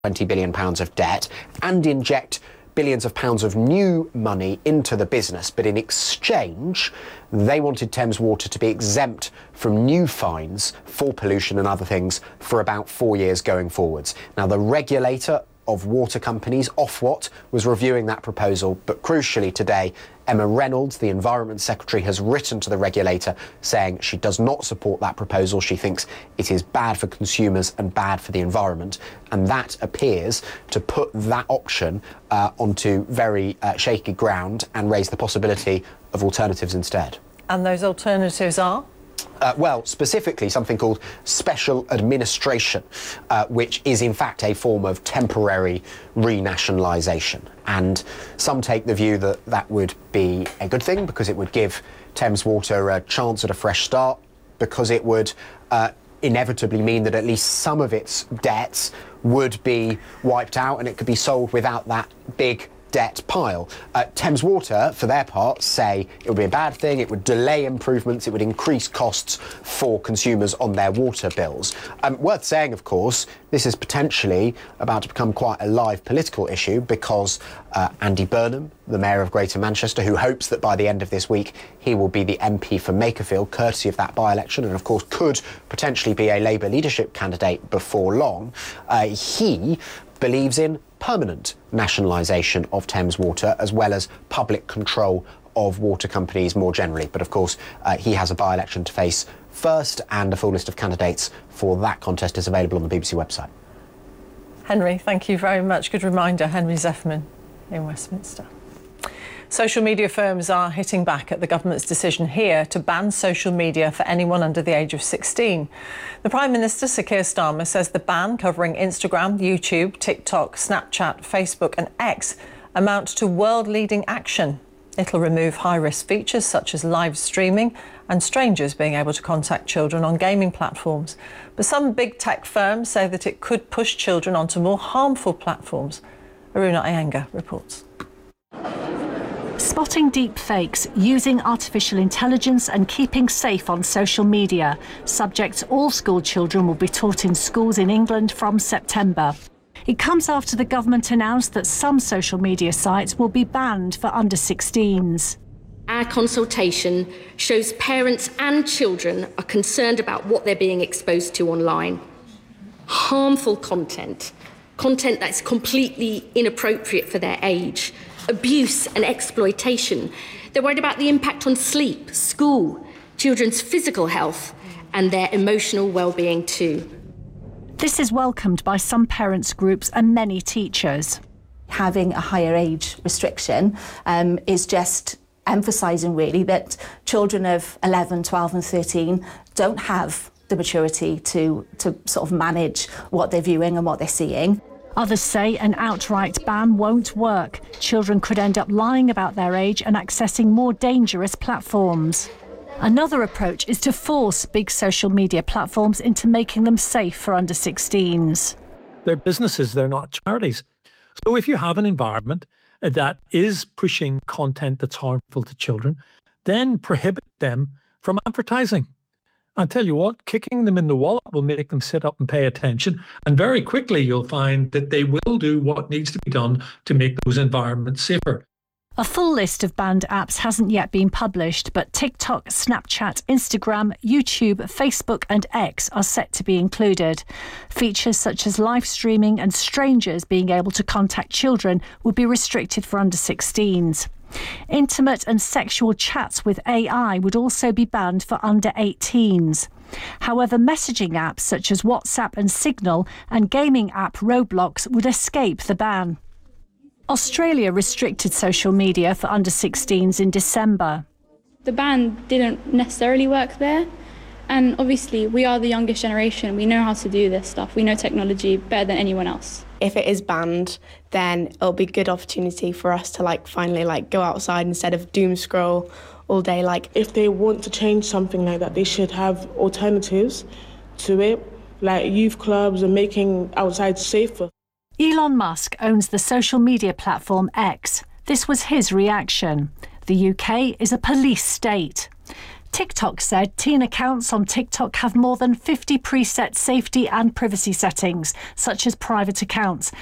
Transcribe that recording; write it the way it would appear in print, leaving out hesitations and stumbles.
£20 billion of debt and inject billions of pounds of new money into the business, but in exchange they wanted Thames Water to be exempt from new fines for pollution and other things for about 4 years going forwards. Now, the regulator of water companies, Ofwat, was reviewing that proposal, but crucially today, Emma Reynolds, the Environment Secretary, has written to the regulator saying she does not support that proposal. She thinks it is bad for consumers and bad for the environment, and that appears to put that option onto very shaky ground and raise the possibility of alternatives instead. And those alternatives are? Well, specifically something called special administration, which is in fact a form of temporary renationalisation. And some take the view that that would be a good thing because it would give Thames Water a chance at a fresh start, because it would inevitably mean that at least some of its debts would be wiped out and it could be sold without that big debt pile. Thames Water, for their part, say it would be a bad thing, it would delay improvements, it would increase costs for consumers on their water bills. Worth saying, of course, this is potentially about to become quite a live political issue because Andy Burnham, the Mayor of Greater Manchester, who hopes that by the end of this week he will be the MP for Makerfield, courtesy of that by-election, and of course could potentially be a Labour leadership candidate before long, he believes in permanent nationalisation of Thames Water as well as public control of water companies more generally. But of course, he has a by-election to face first, and a full list of candidates for that contest is available on the BBC website. Henry, thank you very much. Good reminder, Henry Zeffman in Westminster. Social media firms are hitting back at the government's decision here to ban social media for anyone under the age of 16. The Prime Minister, Sir Keir Starmer, says the ban covering Instagram, YouTube, TikTok, Snapchat, Facebook and X amount to world-leading action. It'll remove high-risk features such as live streaming and strangers being able to contact children on gaming platforms. But some big tech firms say that it could push children onto more harmful platforms. Aruna Iyengar reports. Spotting deep fakes, using artificial intelligence and keeping safe on social media. Subjects all school children will be taught in schools in England from September. It comes after the government announced that some social media sites will be banned for under 16s. Our consultation shows parents and children are concerned about what they're being exposed to online. Harmful content that's completely inappropriate for their age, abuse and exploitation. They're worried about the impact on sleep, school, children's physical health and their emotional well-being too. This is welcomed by some parents' groups and many teachers. Having a higher age restriction is just emphasising really that children of 11, 12 and 13 don't have the maturity to sort of manage what they're viewing and what they're seeing. Others say an outright ban won't work. Children could end up lying about their age and accessing more dangerous platforms. Another approach is to force big social media platforms into making them safe for under 16s. They're businesses, they're not charities. So if you have an environment that is pushing content that's harmful to children, then prohibit them from advertising. I'll tell you what, kicking them in the wallet will make them sit up and pay attention. And very quickly, you'll find that they will do what needs to be done to make those environments safer. A full list of banned apps hasn't yet been published, but TikTok, Snapchat, Instagram, YouTube, Facebook and X are set to be included. Features such as live streaming and strangers being able to contact children will be restricted for under 16s. Intimate and sexual chats with AI would also be banned for under 18s. However, messaging apps such as WhatsApp and Signal and gaming app Roblox would escape the ban. Australia restricted social media for under 16s in December. The ban didn't necessarily work there. And obviously, we are the youngest generation. We know how to do this stuff. We know technology better than anyone else. If it is banned, then it'll be a good opportunity for us to finally go outside instead of doom scroll all day. If they want to change something like that, they should have alternatives to it, like youth clubs and making outside safer. Elon Musk owns the social media platform X. This was his reaction. The UK is a police state. TikTok said teen accounts on TikTok have more than 50 preset safety and privacy settings, such as private accounts.